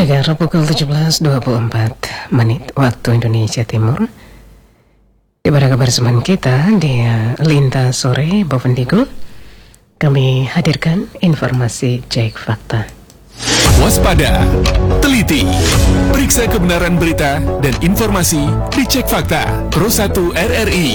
Pendengar, pukul 17.24 menit waktu Indonesia Timur. Di pada kebersamaan kita di Lintas Sore Bovendigul, kami hadirkan informasi cek fakta. Waspada, teliti, periksa kebenaran berita dan informasi di Cek Fakta Pro 1 RRI.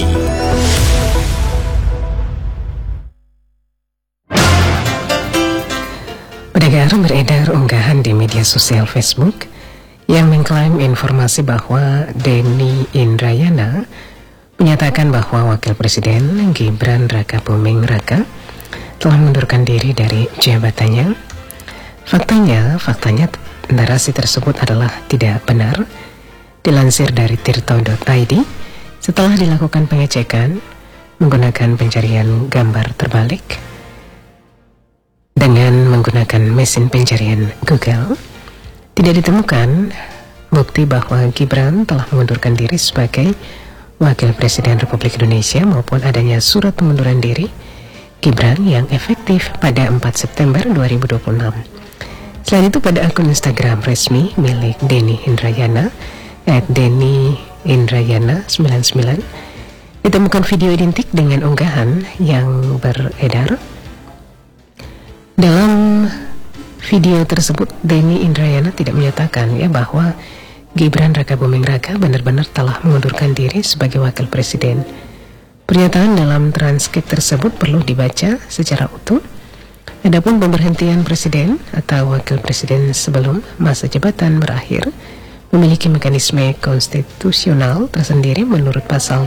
Pendengar, beredar unggahan di media sosial Facebook yang mengklaim informasi bahwa Denny Indrayana menyatakan bahwa Wakil Presiden Gibran Rakabuming Raka telah mengundurkan diri dari jabatannya. Faktanya narasi tersebut adalah tidak benar. Dilansir dari tirto.id, setelah dilakukan pengecekan menggunakan pencarian gambar terbalik dengan menggunakan mesin pencarian Google, tidak ditemukan bukti bahwa Gibran telah mengundurkan diri sebagai Wakil Presiden Republik Indonesia maupun adanya surat pengunduran diri Gibran yang efektif pada 4 September 2026. Selain itu, pada akun Instagram resmi milik Denny Indrayana @DennyIndrayana99 ditemukan video identik dengan unggahan yang beredar. Dalam video tersebut, Denny Indrayana tidak menyatakan bahwa Gibran Rakabuming Raka benar-benar telah mengundurkan diri sebagai Wakil Presiden. Pernyataan dalam transkrip tersebut perlu dibaca secara utuh. Adapun pemberhentian Presiden atau Wakil Presiden sebelum masa jabatan berakhir memiliki mekanisme konstitusional tersendiri menurut pasal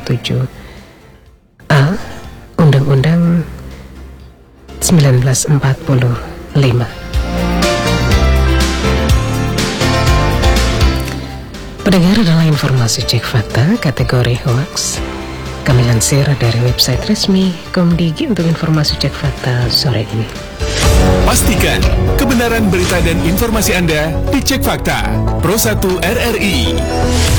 7A Undang-Undang 1945. Pendengar, adalah informasi cek fakta kategori hoax. Kami lansir dari website resmi Komdigi untuk informasi cek fakta sore ini. Pastikan kebenaran berita dan informasi Anda di Cek Fakta Pro 1 RRI.